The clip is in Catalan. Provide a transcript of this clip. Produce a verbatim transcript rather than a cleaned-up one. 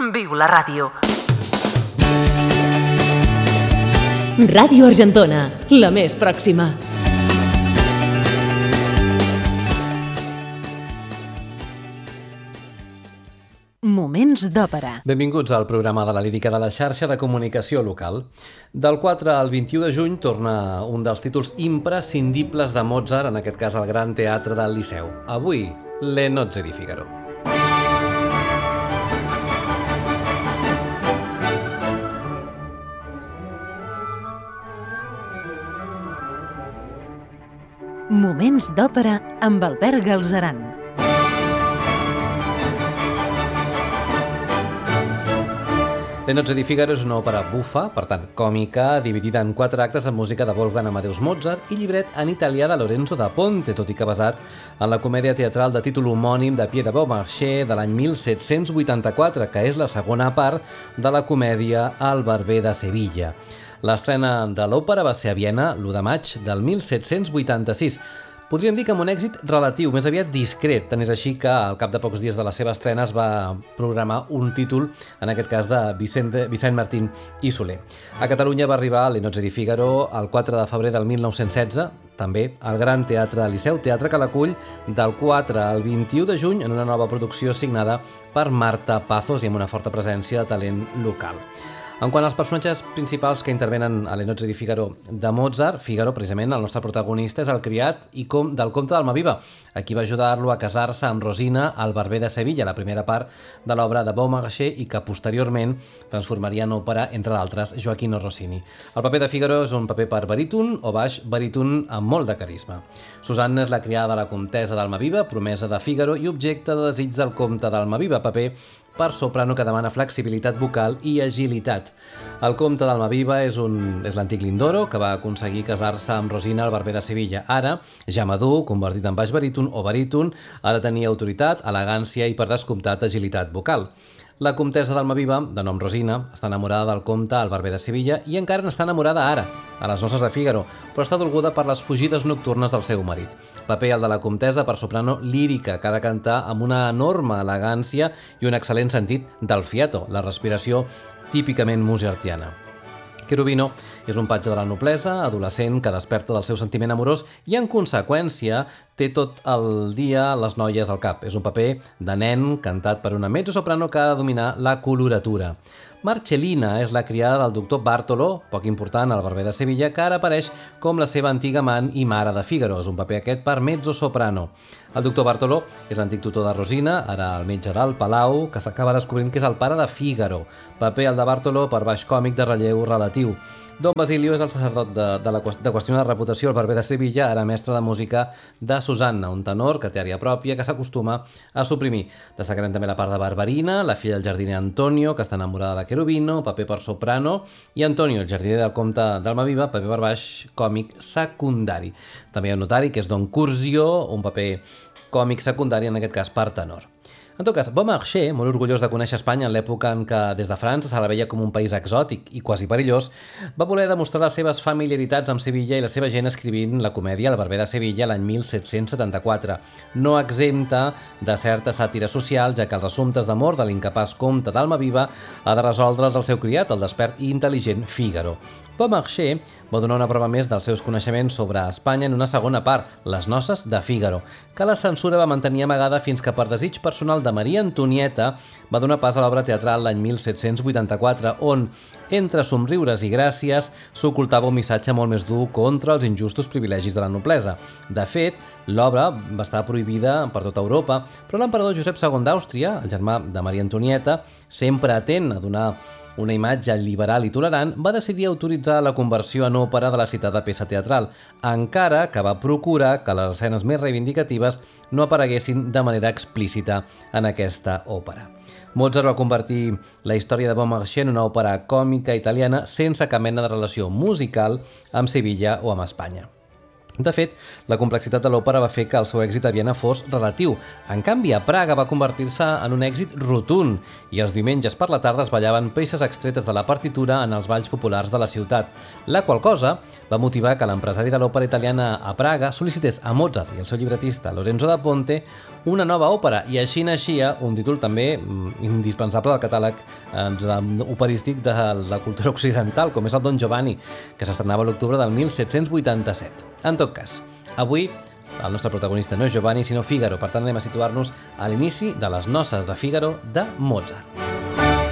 Viu la ràdio. Ràdio Argentona, la més pròxima. Moments d'òpera. Benvinguts al programa de la lírica de la xarxa de comunicació local. Del quatre al vint-i-u de juny torna un dels títols imprescindibles de Mozart, en aquest cas al Gran Teatre del Liceu. Avui, Le Nozze di Figaro. Moments d'òpera amb Albert Galzeran. Le Nozze di Figaro és una òpera bufa, per tant còmica, dividida en quatre actes amb música de Wolfgang Amadeus Mozart i llibret en italià de Lorenzo da Ponte, tot i que basat en la comèdia teatral de títol homònim de Pierre de Beaumarchais de l'any mil set-cents vuitanta-quatre, que és la segona part de la comèdia El barber de Sevilla. L'estrena de l'òpera va ser a Viena l'u de maig del mil set-cents vuitanta-sis. Podríem dir que amb un èxit relatiu, més aviat discret, tant és així que al cap de pocs dies de la seva estrena es va programar un títol, en aquest cas de Vicente, Vicent Martín i Soler. A Catalunya va arribar Le Nozze di Figaro el quatre de febrer del mil nou-cents setze, també al Gran Teatre del Liceu, teatre que l'acull del quatre al vint-i-u de juny en una nova producció signada per Marta Pazos i amb una forta presència de talent local. En quant als personatges principals que intervenen a Le Nozze di Figaro de Mozart, Figaro, precisament, el nostre protagonista, és el criat i com del comte d'Almaviva, a qui va ajudar-lo a casar-se amb Rosina, el barber de Sevilla, la primera part de l'obra de Beaumarchais i que posteriorment transformaria en òpera, entre d'altres, Gioacchino Rossini. El paper de Figaro és un paper per baríton o baix baríton amb molt de carisma. Susanna és la criada de la comtessa d'Almaviva, promesa de Figaro i objecte de desig del comte d'Almaviva, paper per soprano que demana flexibilitat vocal i agilitat. El comte d'Almaviva és, un, és l'antic Lindoro, que va aconseguir casar-se amb Rosina, el barber de Sevilla. Ara, ja madur, convertit en baix baríton o baríton, ha de tenir autoritat, elegància i, per descomptat, agilitat vocal. La comtessa d'Almaviva, de nom Rosina, està enamorada del comte, el barber de Sevilla, i encara n'està enamorada ara, a les noces de Figaro, però està dolguda per les fugides nocturnes del seu marit. Paper el de la comtessa per soprano lírica, que ha de cantar amb una enorme elegància i un excel·lent sentit del fiato, la respiració típicament mozartiana. Cherubino és un patge de la noblesa, adolescent que desperta del seu sentiment amorós i, en conseqüència, té tot el dia les noies al cap. És un paper de nen cantat per una mezzosoprano que ha de dominar la coloratura. Marcellina és la criada del doctor Bartolo, poc important al barber de Sevilla, que ara apareix com la seva antiga amant i mare de Figaro. És un paper aquest per mezzosoprano. El doctor Bartolo és l'antic tutor de Rosina, ara el metge del Palau, que s'acaba descobrint que és el pare de Figaro. Paper el de Bartolo per baix còmic de relleu relatiu. Don Basilio és el sacerdot de, de, la, de qüestionada reputació, el barber de Sevilla, ara mestre de música de Susanna, un tenor que té àrea pròpia que s'acostuma a suprimir. Destacarem també la part de Barberina, la filla del jardiner Antonio, que està enamorada de Cherubino, paper per soprano, i Antonio, el jardiner del comte d'Almaviva, paper per baix còmic secundari. També hi ha un notari, que és Don Curzio, un paper còmic secundari, en aquest cas per tenor. En tot cas, Beaumarchais, molt orgullós de conèixer Espanya en l'època en què des de França se la veia com un país exòtic i quasi perillós, va voler demostrar les seves familiaritats amb Sevilla i la seva gent escrivint la comèdia El barber de Sevilla l'any mil set-cents setanta-quatre, no exempta de certa sàtira social, ja que els assumptes d'amor de l'incapaç comte d'Almaviva ha de resoldre'ls el seu criat, el despert i intel·ligent Figaro. Beaumarchais va donar una prova més dels seus coneixements sobre Espanya en una segona part, Les noces de Figaro, que la censura va mantenir amagada fins que, per desig personal de Maria Antonieta, va donar pas a l'obra teatral l'any mil set-cents vuitanta-quatre, on, entre somriures i gràcies, s'ocultava un missatge molt més dur contra els injustos privilegis de la noblesa. De fet, l'obra va estar prohibida per tota Europa, però l'emperador Josep segon d'Àustria, el germà de Maria Antonieta, sempre atent a donar una imatge liberal i tolerant, va decidir autoritzar la conversió en òpera de la citada peça teatral, encara que va procurar que les escenes més reivindicatives no apareguessin de manera explícita en aquesta òpera. Mozart va convertir la història de Beaumarchais en una òpera còmica italiana sense cap mena de relació musical amb Sevilla o amb Espanya. De fet, la complexitat de l'òpera va fer que el seu èxit a Viena fos relatiu. En canvi, a Praga va convertir-se en un èxit rotund i els diumenges per la tarda es ballaven peces extretes de la partitura en els balls populars de la ciutat, la qual cosa va motivar que l'empresari de l'òpera italiana a Praga sol·licités a Mozart i el seu llibretista Lorenzo da Ponte una nova òpera, i així naixia un títol també indispensable al catàleg eh, operístic de la cultura occidental, com és el Don Giovanni, que s'estrenava a l'octubre del mil set-cents vuitanta-set. En tot cas, avui el nostre protagonista no és Giovanni, sinó Fígaro. Per tant, anem a situar-nos a l'inici de les noces de Fígaro de Mozart.